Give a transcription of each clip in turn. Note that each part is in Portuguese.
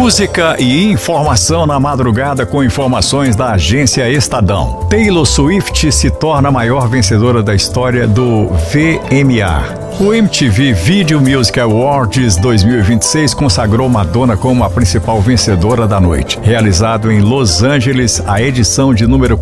Música e informação na madrugada com informações da agência Estadão. Taylor Swift se torna a maior vencedora da história do VMA. O MTV Video Music Awards 2026 consagrou Madonna como a principal vencedora da noite. Realizado em Los Angeles, a edição de número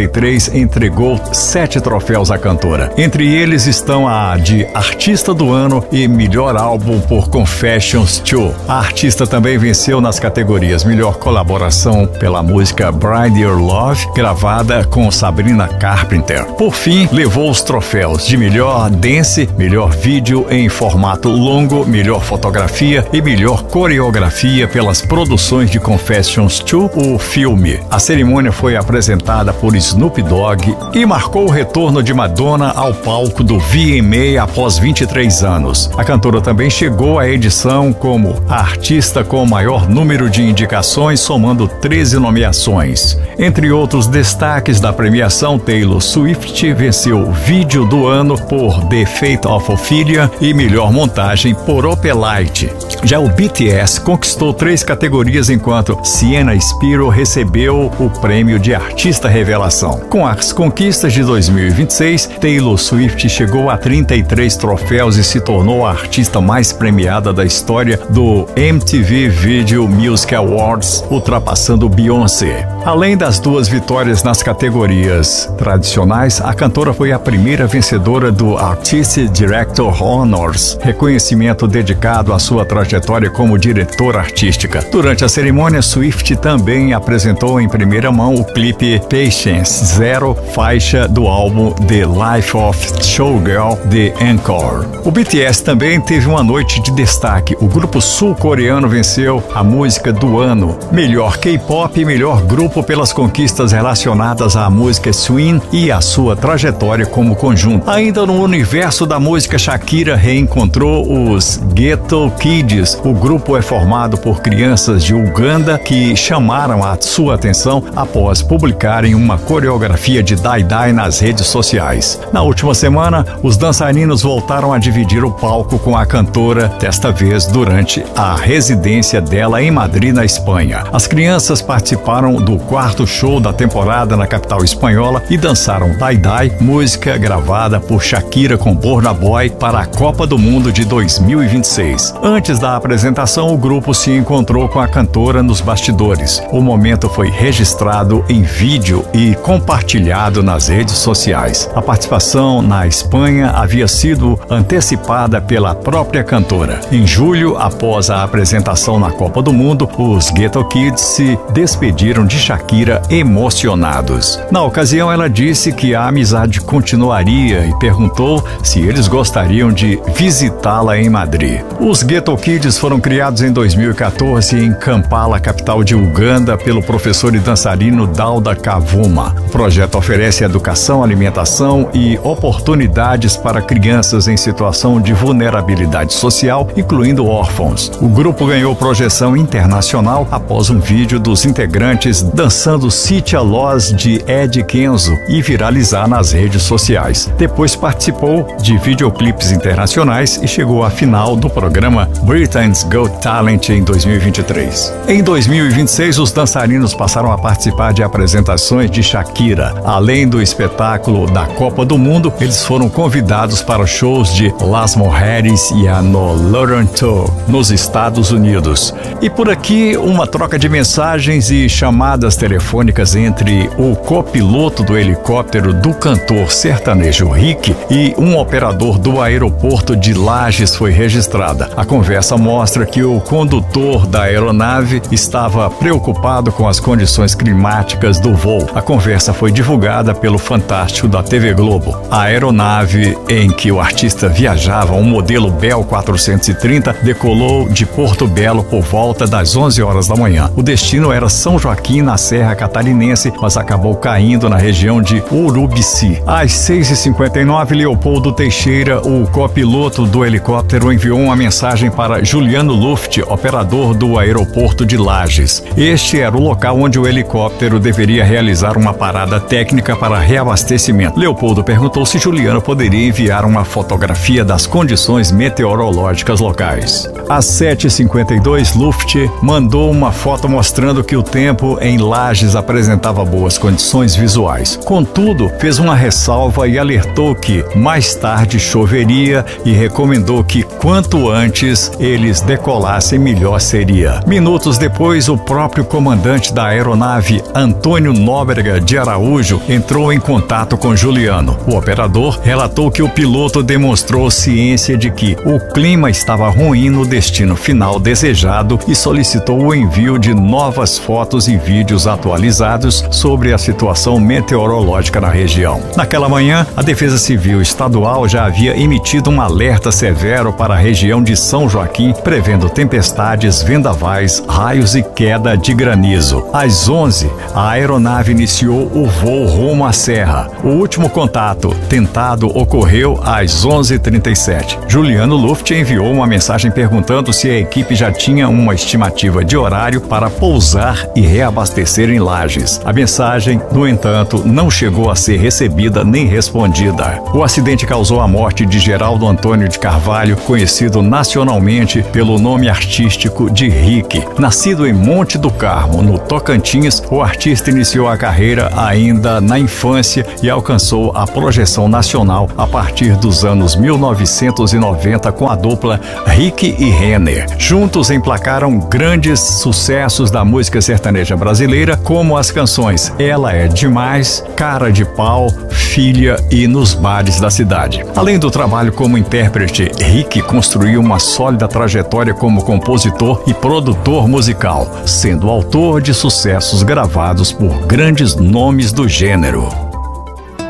43 entregou 7 troféus à cantora. Entre eles estão a de Artista do Ano e Melhor Álbum por Confessions 2. A artista também venceu nas categorias Melhor Colaboração pela música Bride Your Love, gravada com Sabrina Carpenter. Por fim, levou os troféus de Melhor Dance, Melhor Vídeo em formato longo, Melhor Fotografia e Melhor Coreografia pelas produções de Confessions 2, o filme. A cerimônia foi apresentada por Snoop Dogg e marcou o retorno de Madonna ao palco do VMA após 23 anos. A cantora também chegou à edição como a artista com o maior número de indicações, somando 13 nomeações. Entre outros destaques da premiação, Taylor Swift venceu Vídeo do Ano por The Fate of Ophelia e Melhor Montagem por Opelite. Já o BTS conquistou 3 categorias, enquanto Sienna Spiro recebeu o prêmio de Artista Revelação. Com as conquistas de 2026, Taylor Swift chegou a 33 troféus e se tornou a artista mais premiada da história do MTV Video Music Awards, ultrapassando Beyoncé. Além das 2 vitórias nas categorias tradicionais, a cantora foi a primeira vencedora do Artistic Director Honors, reconhecimento dedicado à sua trajetória como diretora artística. Durante a cerimônia, Swift também apresentou em primeira mão o clipe Patience Zero, faixa do álbum The Life of Showgirl, The Encore. O BTS também teve uma noite de destaque. O grupo sul-coreano venceu a música do ano, melhor K-pop e melhor grupo pelas conquistas relacionadas à música swing e à sua trajetória como conjunto. Ainda no universo da música, Shakira reencontrou os Ghetto Kids. O grupo é formado por crianças de Uganda que chamaram a sua atenção após publicarem uma coreografia de Dai nas redes sociais. Na última semana, os dançarinos voltaram a dividir o palco com a cantora, desta vez durante a residência dela em Madrid, na Espanha. As crianças participaram do 4º show da temporada na capital espanhola e dançaram Dai, música gravada por Shakira com Burna Boy para a Copa do Mundo de 2026. Antes da apresentação, o grupo se encontrou com a cantora nos bastidores. O momento foi registrado em vídeo e compartilhado nas redes sociais. A participação na Espanha havia sido antecipada pela própria cantora. Em julho, após a apresentação na Copa do Mundo, os Ghetto Kids se despediram de Shakira emocionados. Na ocasião, ela disse que a amizade continuaria e perguntou se eles gostariam de visitá-la em Madrid. Os Ghetto Kids foram criados em 2014 em Kampala, capital de Uganda, pelo professor e dançarino Dauda Kavuma. O projeto oferece educação, alimentação e oportunidades para crianças em situação de vulnerabilidade social, incluindo órfãos. O grupo ganhou projeção internacional após um vídeo dos integrantes dançando City Loss de Ed Kenzo e viralizar nas redes sociais. Depois participou de videoclipes internacionais e chegou à final do programa Britain's Got Talent em 2023. Em 2026, os dançarinos passaram a participar de apresentações de Shakira. Além do espetáculo da Copa do Mundo, eles foram convidados para shows de Las Mujeres e a no Toronto, nos Estados Unidos. E por aqui, uma troca de mensagens e chamadas telefônicas entre o copiloto do helicóptero do cantor sertanejo Rick e um operador do aeroporto de Lajes foi registrada. A conversa mostra que o condutor da aeronave estava preocupado com as condições climáticas do voo. A conversa foi divulgada pelo Fantástico da TV Globo. A aeronave em que o artista viajava, um modelo Bell 430, decolou de Porto Belo por volta das 11 horas da manhã. O destino era São Joaquim, na Serra Catarinense, mas acabou caindo na região de Urubici. Às 6h59, Leopoldo Teixeira, o o copiloto do helicóptero enviou uma mensagem para Juliano Luft, operador do aeroporto de Lages. Este era o local onde o helicóptero deveria realizar uma parada técnica para reabastecimento. Leopoldo perguntou se Juliano poderia enviar uma fotografia das condições meteorológicas locais. Às 7h52, Luft mandou uma foto mostrando que o tempo em Lages apresentava boas condições visuais. Contudo, fez uma ressalva e alertou que mais tarde choveria e recomendou que quanto antes eles decolassem, melhor seria. Minutos depois, o próprio comandante da aeronave, Antônio Nóbrega de Araújo, entrou em contato com Juliano. O operador relatou que o piloto demonstrou ciência de que o clima estava ruim no destino final desejado e solicitou o envio de novas fotos e vídeos atualizados sobre a situação meteorológica na região. Naquela manhã, a Defesa Civil Estadual já havia emitido um alerta severo para a região de São Joaquim, prevendo tempestades, vendavais, raios e queda de granizo. Às 11, a aeronave iniciou o voo rumo à serra. O último contato tentado ocorreu às 11h37. Juliano Luft enviou uma mensagem perguntando se a equipe já tinha uma estimativa de horário para pousar e reabastecer em Lages. A mensagem, no entanto, não chegou a ser recebida nem respondida. O acidente causou a morte de Geraldo Antônio de Carvalho, conhecido nacionalmente pelo nome artístico de Rick. Nascido em Monte do Carmo, no Tocantins, o artista iniciou a carreira ainda na infância e alcançou a projeção nacional a partir dos anos 1990 com a dupla Rick e Renner. Juntos emplacaram grandes sucessos da música sertaneja brasileira, como as canções Ela é Demais, Cara de Pau, Filha e Nos Bares da Cidade. Além do trabalho como intérprete, Rick construiu uma sólida trajetória como compositor e produtor musical, sendo autor de sucessos gravados por grandes nomes do gênero.